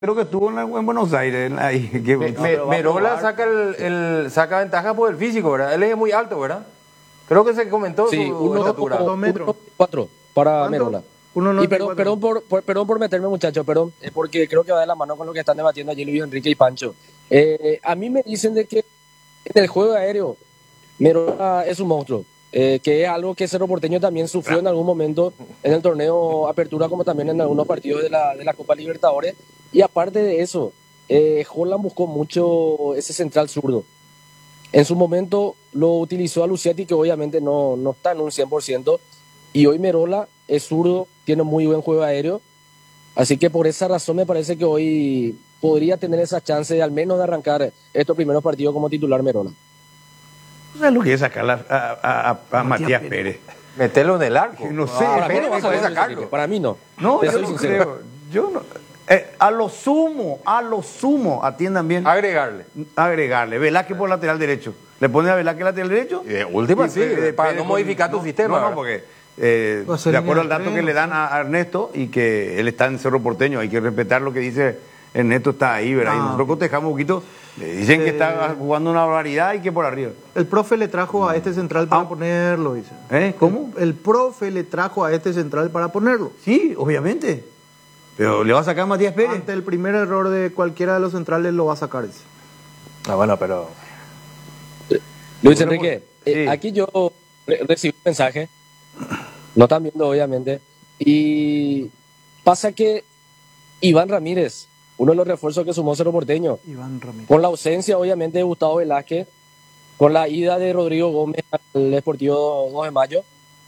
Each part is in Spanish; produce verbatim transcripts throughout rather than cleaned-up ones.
Creo que estuvo en, la, en Buenos Aires. En la, ahí, que, Me, me, Merola saca, el, el, saca ventaja por el físico, ¿verdad? Él es muy alto, ¿verdad? Creo que se comentó sí, su uno, estatura. Dos metros. Cuatro para ¿Cuánto? Merola. Uno y perdón, perdón, por, por, perdón por meterme, muchachos, perdón, eh, porque creo que va de la mano con lo que están debatiendo allí Luis Enrique y Pancho. Eh, a mí me dicen de que en el juego aéreo Merola es un monstruo, eh, que es algo que Cerro Porteño también sufrió en algún momento en el torneo Apertura, como también en algunos partidos de la, de la Copa Libertadores. Y aparte de eso, eh, Holland buscó mucho ese central zurdo. En su momento lo utilizó a Luciati, que obviamente no, no está en un cien por ciento, y hoy Merola es zurdo, tiene muy buen juego aéreo, así que por esa razón me parece que hoy podría tener esa chance de al menos de arrancar estos primeros partidos como titular Merola. ¿Sabes lo que es sacar a, a, a, a Matías Pérez? Meterlo en el arco. No sé. Para, Pérez mí no no puede sacarlo. para mí no. No, Te yo soy no sincero. creo. Yo no. Eh, a lo sumo, a lo sumo, atiendan bien. Agregarle. Agregarle. Velázquez por lateral derecho. Le pones a Velázquez lateral derecho. Y de última, y sí, Pérez- para Pérez no con- modificar tu no, sistema, No, no, ¿verdad? porque eh, Va a ser de acuerdo al línea dato de que tres, le dan a a Ernesto y que él está en Cerro Porteño, hay que respetar lo que dice Ernesto, está ahí, ¿verdad? Y Ah, nosotros cotejamos un poquito. Le dicen que Eh, está jugando una barbaridad y que por arriba. El profe le trajo a este central para Ah. ponerlo, dice. ¿Eh? ¿Cómo? El, el profe le trajo a este central para ponerlo. Sí, obviamente. Pero le va a sacar a Matías Pérez. Ante el primer error de cualquiera de los centrales lo va a sacar, dice. Ah, bueno, pero... Luis Enrique, Sí. eh, aquí yo re- recibí un mensaje, no están viendo obviamente, y pasa que Iván Ramírez, uno de los refuerzos que sumó Cerro Porteño, Iván Ramírez. con la ausencia obviamente de Gustavo Velázquez, con la ida de Rodrigo Gómez al Deportivo dos de mayo,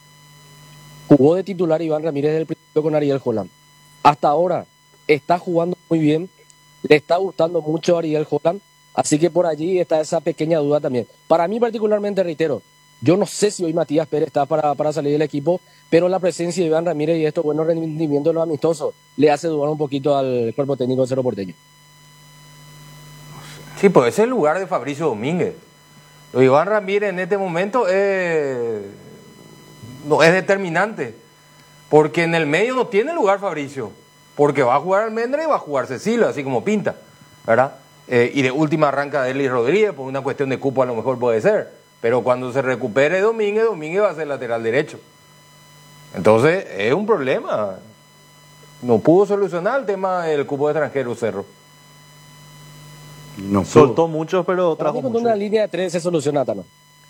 jugó de titular Iván Ramírez del principio con Ariel Holland. Hasta ahora está jugando muy bien, le está gustando mucho a Ariel Holland, así que por allí está esa pequeña duda también. Para mí particularmente, reitero, yo no sé si hoy Matías Pérez está para, para salir del equipo, pero la presencia de Iván Ramírez y estos buenos rendimientos de los amistosos le hace dudar un poquito al cuerpo técnico de Cerro Porteño. Sí, pues ese es el lugar de Fabricio Domínguez. Lo de Iván Ramírez en este momento es, no, es determinante. Porque en el medio no tiene lugar Fabricio. Porque va a jugar Almendra y va a jugar Cecilio, así como pinta, ¿verdad? Eh, y de última arranca Delis Rodríguez, por una cuestión de cupo a lo mejor puede ser. Pero cuando se recupere Domínguez, Domínguez va a ser lateral derecho. Entonces, es un problema. No pudo solucionar el tema del cupo de extranjero Cerro. No Soltó muchos, pero Para trajo mí con muchos. una línea de tres se soluciona, Tano.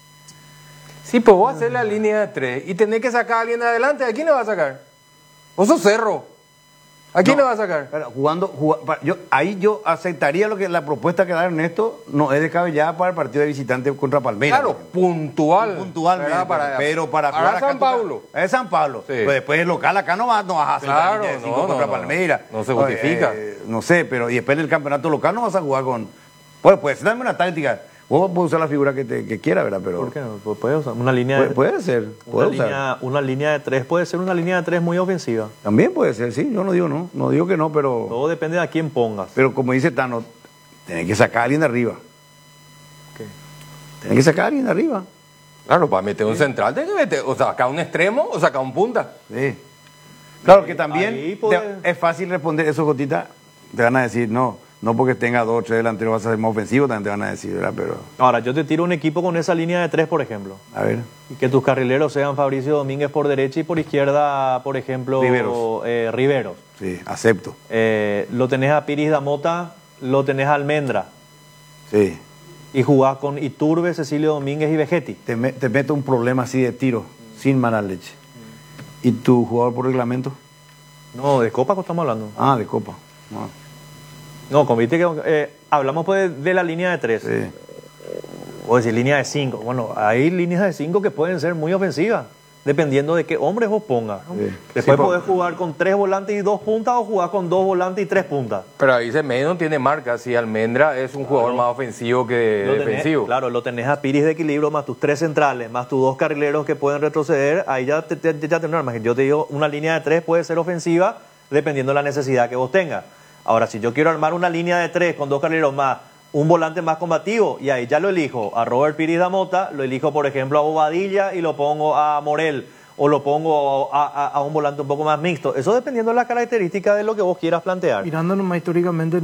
Sí, pues vos hacer la línea de tres y tenés que sacar a alguien adelante. ¿A quién le va a sacar? Vos sos Cerro. ¿A quién No. le va a sacar? Pero jugando, juga- pa- yo, ahí yo aceptaría lo que la propuesta que da Ernesto no es descabellada para el partido de visitante contra Palmeiras. Claro, puntual. puntualmente, ¿verdad? Para, pero para para jugar acá San toca- Paulo. Es San Pablo. Sí. Pues después el local acá no vas no vas a hacer Claro, la línea de cinco no, contra no, no. Palmeiras. No se justifica. Eh, no sé, pero y después en el campeonato local no vas a jugar con. Pues puede ser también una táctica. Vos puedes usar la figura que te que quiera, ¿verdad? Pero ¿Por qué no? Pu- Puede usar una línea puede, de, puede ser, una, puede usar. línea, una línea de tres, puede ser una línea de tres muy ofensiva. También puede ser, sí. Yo no digo no, no digo que no, pero Todo depende de a quién pongas. pero como dice Tano, tenés que sacar a alguien de arriba. ¿Qué? Tenés que sacar a alguien de arriba. Claro, para meter un central, tenés que meter, o sacar un extremo o sacar un punta. Sí. Claro que también Ahí te- puede- es fácil responder eso, Gotita. Te van a decir, no, no porque tenga dos o tres delanteros vas a ser más ofensivo, también te van a decir, ¿verdad? Pero, Ahora, yo te tiro un equipo con esa línea de tres, por ejemplo. a ver. Y que tus carrileros sean Fabricio Domínguez por derecha y por izquierda, por ejemplo, Riveros. eh, Riveros. Sí, acepto. Eh, lo tenés a Piris Damota, lo tenés a Almendra. Sí. Y jugás con Iturbe, Cecilio Domínguez y Vegetti. Te, me- te meto un problema así de tiro, sin mala leche. ¿Y tu jugador por reglamento? No, de Copa estamos hablando. Ah, de Copa. Ah, No, como viste que eh, hablamos pues de, de la línea de tres. sí. O decir línea de cinco. Bueno, hay líneas de cinco que pueden ser muy ofensivas, dependiendo de qué hombres vos pongas. ¿no? Sí. Después Sí, por- podés jugar con tres volantes y dos puntas o jugar con dos volantes y tres puntas. Pero ahí Semedo no tiene marca. Si Almendra es un jugador más ofensivo que Lo tenés- defensivo. claro, lo tenés a Piris de equilibrio, más tus tres centrales, más tus dos carrileros que pueden retroceder. Ahí ya, te, te- ya tenés una imagen. Yo te digo, una línea de tres puede ser ofensiva dependiendo de la necesidad que vos tengas. Ahora, si yo quiero armar una línea de tres con dos carrileros más, un volante más combativo, y ahí ya lo elijo a Robert Piris Damota, lo elijo, por ejemplo, a Bobadilla y lo pongo a Morel. o lo pongo a, a- a un volante un poco más mixto. Eso dependiendo de las características de lo que vos quieras plantear. Mirando nomás históricamente,